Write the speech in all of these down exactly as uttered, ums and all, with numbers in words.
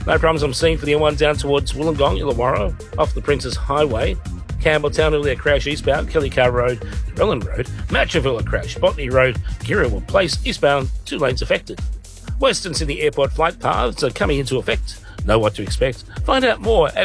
No problems I'm seeing for the M one down towards Wollongong, Illawarra, off the Princess Highway. Campbelltown, earlier crash eastbound, Kelly Car Road, Relland Road, Matravilla crash, Botany Road, Girrawal Place, eastbound, two lanes affected. Western Sydney Airport flight paths are coming into effect. Know what to expect. Find out more at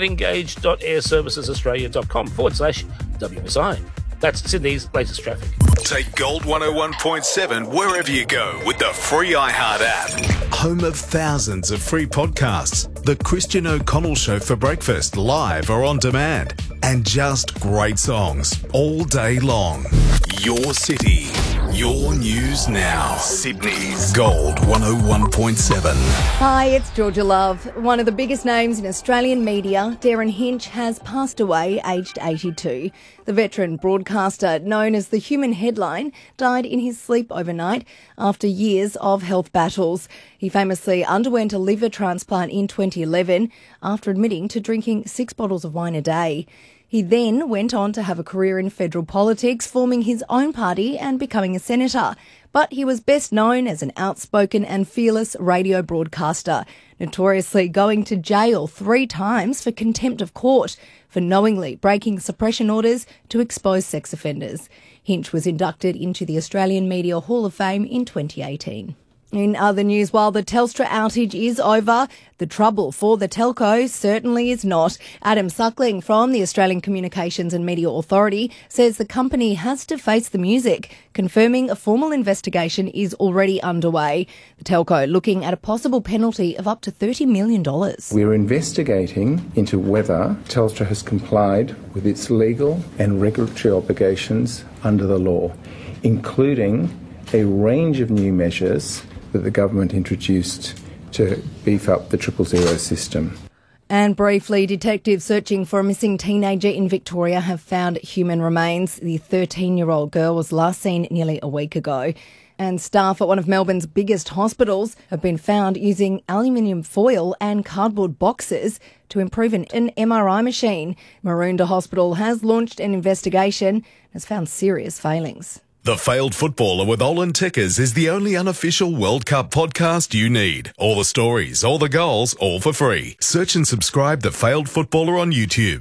engage.airservicesaustralia.com forward slash WSI. That's Sydney's latest traffic. Take Gold one oh one point seven wherever you go with the free iHeart app. Home of thousands of free podcasts. The Christian O'Connell Show for breakfast, live or on demand. And just great songs all day long. Your city. Your news now. Sydney's Gold one oh one point seven. Hi, it's Georgia Love. One of the biggest names in Australian media, Darren Hinch, has passed away aged eighty-two. The veteran broadcaster, known as the Human Headline, died in his sleep overnight after years of health battles. He famously underwent a liver transplant in twenty eleven after admitting to drinking six bottles of wine a day. He then went on to have a career in federal politics, forming his own party and becoming a senator. But he was best known as an outspoken and fearless radio broadcaster, notoriously going to jail three times for contempt of court for knowingly breaking suppression orders to expose sex offenders. Hinch was inducted into the Australian Media Hall of Fame in twenty eighteen. In other news, while the Telstra outage is over, the trouble for the telco certainly is not. Adam Suckling from the Australian Communications and Media Authority says the company has to face the music, confirming a formal investigation is already underway. The telco looking at a possible penalty of up to thirty million dollars. We're investigating into whether Telstra has complied with its legal and regulatory obligations under the law, including a range of new measures that the government introduced to beef up the triple zero system. And briefly, detectives searching for a missing teenager in Victoria have found human remains. The thirteen-year-old girl was last seen nearly a week ago. And staff at one of Melbourne's biggest hospitals have been found using aluminium foil and cardboard boxes to improve an, an M R I machine. Maroondah Hospital has launched an investigation and has found serious failings. The Failed Footballer with Olin Tickers is the only unofficial World Cup podcast you need. All the stories, all the goals, all for free. Search and subscribe The Failed Footballer on YouTube.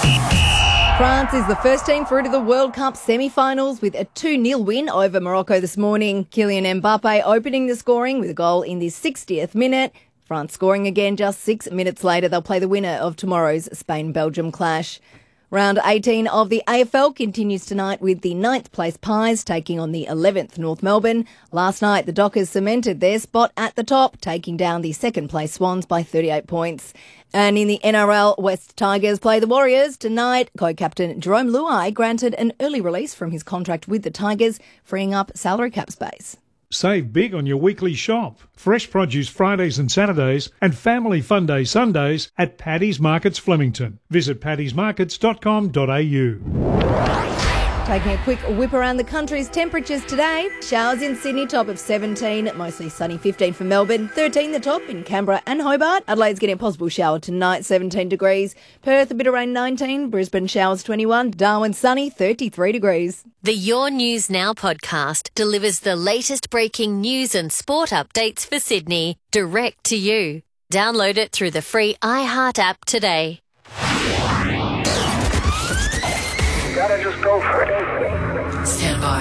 France is the first team through to the World Cup semi-finals with a two nil win over Morocco this morning. Kylian Mbappe opening the scoring with a goal in the sixtieth minute. France scoring again just six minutes later. They'll play the winner of tomorrow's Spain-Belgium clash. Round eighteen of the A F L continues tonight with the ninth place Pies taking on the eleventh North Melbourne. Last night, the Dockers cemented their spot at the top, taking down the second place Swans by thirty-eight points. And in the N R L, West Tigers play the Warriors tonight. Co-captain Jerome Luai granted an early release from his contract with the Tigers, freeing up salary cap space. Save big on your weekly shop. Fresh produce Fridays and Saturdays and Family Fun Day Sundays at Paddy's Markets Flemington. Visit paddys markets dot com dot a u. Taking a quick whip around the country's temperatures today. Showers in Sydney, top of seventeen. Mostly sunny, fifteen for Melbourne. thirteen the top in Canberra and Hobart. Adelaide's getting a possible shower tonight, seventeen degrees. Perth, a bit of rain, nineteen. Brisbane, showers, twenty-one. Darwin, sunny, thirty-three degrees. The Your News Now podcast delivers the latest breaking news and sport updates for Sydney, direct to you. Download it through the free iHeart app today. Gotta just go for it. Stand by.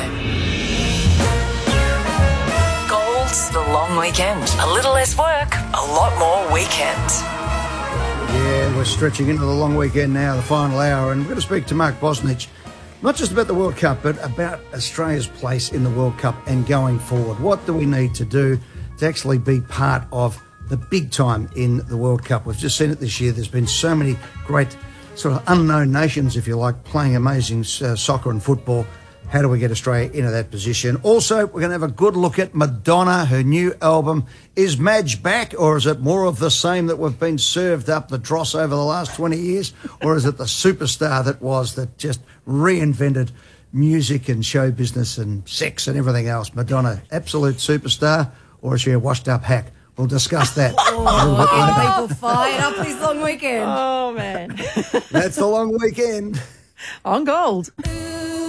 Gold's the long weekend. A little less work, a lot more weekend. Yeah, we're stretching into the long weekend now, the final hour, and we're going to speak to Mark Bosnich, not just about the World Cup, but about Australia's place in the World Cup and going forward. What do we need to do to actually be part of the big time in the World Cup? We've just seen it this year. There's been so many great sort of unknown nations, if you like, playing amazing uh, soccer and football. How do we get Australia into that position? Also, we're going to have a good look at Madonna. Her new album. Is Madge back, or is it more of the same that we've been served up the dross over the last twenty years? Or is it the superstar that was, that just reinvented music and show business and sex and everything else? Madonna, absolute superstar, or is she a washed-up hack? We'll discuss that. Oh, people fired up this long weekend. Oh, man. That's the long weekend. On Gold.